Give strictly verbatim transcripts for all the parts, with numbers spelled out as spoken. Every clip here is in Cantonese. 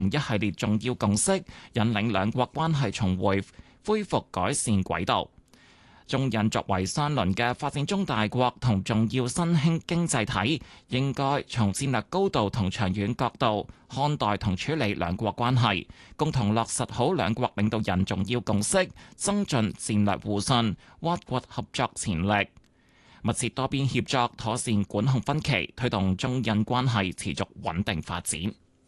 一系列重要共識，引領兩國關係重回恢復改善軌道。中印作為相鄰嘅發展中大國同重要新興經濟體，應該從戰略高度同長遠角度看待同處理兩國關係，共同落實好兩國領導人重要共識，增進戰略互信，挖掘合作潛力，密切多邊協作，妥善管控分歧，推動中印關係持續穩定發展。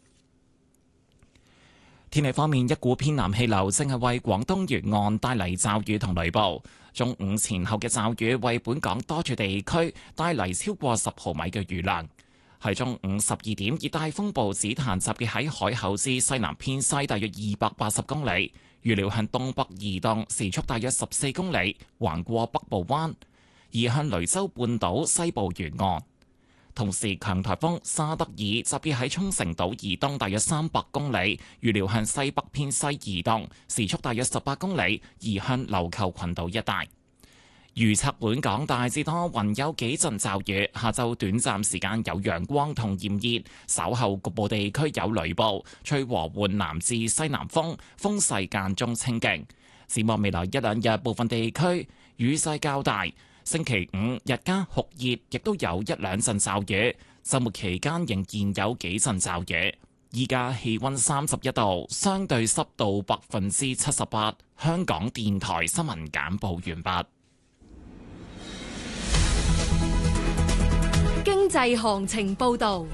天氣方面，一股偏南氣流正係為廣東沿岸帶嚟驟雨同雷暴。中午前後嘅驟雨為本港多處地區帶嚟超過十毫米嘅雨量。喺中午十二點，熱帶風暴紫檀集結喺海口之西南偏西大約二百八十公里，預料向東北移動，時速大約十四公里，橫過北部灣，移向雷州半島西部沿岸。同時，強颱風沙德爾集結喺沖繩島以東大約三百公里，預料向西北偏西移動，時速大約十八公里，移向琉球群島一帶。預測本港大致多雲，有幾陣驟雨，下晝短暫時間有陽光同炎熱，稍後局部地區有雷暴，吹和緩南至西南風，風勢間中清勁。展望未來一兩日，部分地區雨勢較大。星期五日間酷熱，亦都有一兩陣驟雨。週末期間仍然有幾陣驟雨。依家氣溫三十一度，相對濕度百分之七十八。香港電台新聞簡報完畢。 經濟行情報導。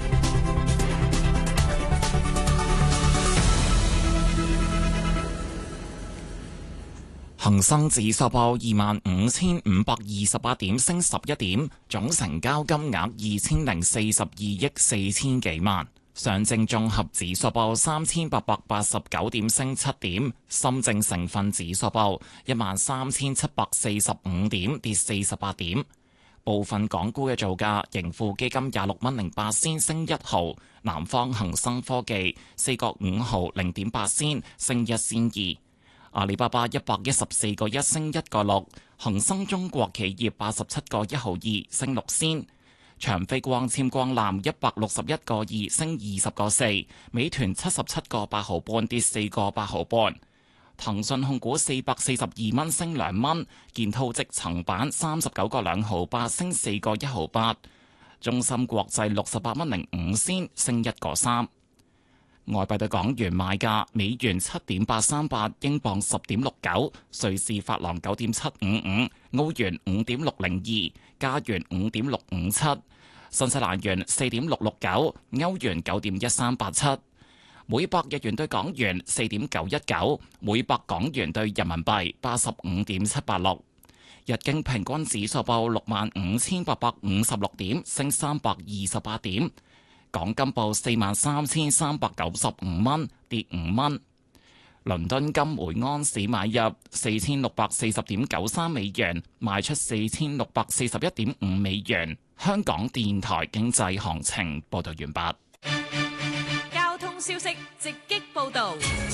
恒生指數報二萬五千五百二十八點，升十一點，總成交金額二千零四十二億四千幾萬。上證綜合指數報三千八百八十九點，升七點。深證成分指數報一萬三千七百四十五點，跌四十八點。部分港股嘅造價，盈富基金廿六蚊零八仙，升一毫；南方恒生科技四個五毫零點八仙，升一仙二。阿里巴巴一百一十四個一，升一個六，恒生中國企業八十七個一毫二，升六仙，長飛光纖光纜一百六十一個二，升二十個四，美團七十七個八毫半，跌四個八毫半，騰訊控股四百四十二蚊，升兩蚊，建滔積層板三十九個兩毫八，升四個一毫八，中芯國際六十八蚊零五仙，升一個三。外幣對港元買價：美元七點八三八，英鎊十點六九，瑞士法郎九點七五五，澳元五點六零二，加元五點六五七，新西蘭元四點六六九，歐元九點一三八七，每百日元對港元四點九一九，每百港元對人民幣八十五點七八六。日經平均指數報六萬五千八百五十六點，升三百二十八點。港金報四萬三千三百九十五蚊，跌五蚊。倫敦金每安士買入四千六百四十點九三美元，賣出四千六百四十一點五美元。香港電台經濟行情報道完畢。 交通消息直擊報道。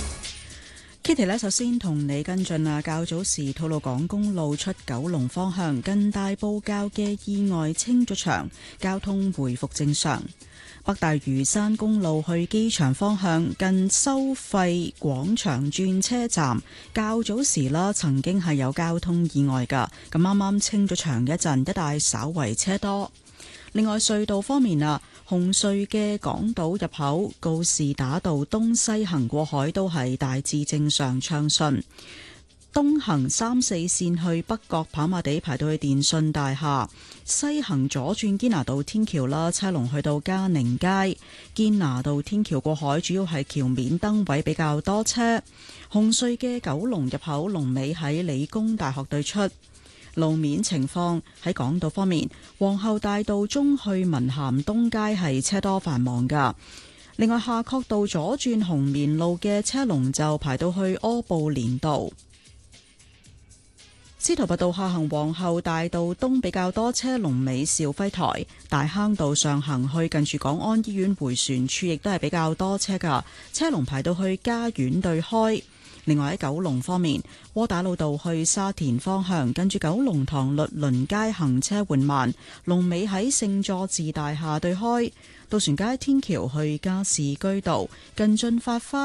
Kitty 呢，首先同你跟進啊，較早時吐露港公路出九龍方向近大埔滘嘅意外清咗場，交通回復正常。北大嶼山公路去機場方向近收費廣場轉車站，較早時啦，曾經係有交通意外噶，咁啱啱清咗場一陣，一帶稍為車多。另外隧道方面啊，紅隧嘅港島入口告士打道東西行過海都係大致正常暢順。東行三四線去北角跑馬地排到去電訊大廈，西行左轉堅拿道天橋啦，車龍去到嘉寧街。堅拿道天橋過海主要係橋面燈位比較多車。紅隧嘅九龍入口龍尾喺理工大學對出。路面情況喺港島方面，皇后大道中去文咸東街係車多繁忙噶。另外夏慤道左轉紅棉路嘅車龍就排到去柯布連道。司徒拔道下行皇后大道東比較多車，龍尾兆輝台。大坑道上行去近住港安醫院迴旋處亦都係比較多車噶，車龍排到去嘉苑對開。 另外喺九龍方面，窩打老道去沙田方向，近住九龍塘律倫街行車緩慢，龍尾喺聖佐治大廈對開；渡船街天橋去加士居道，近駿發花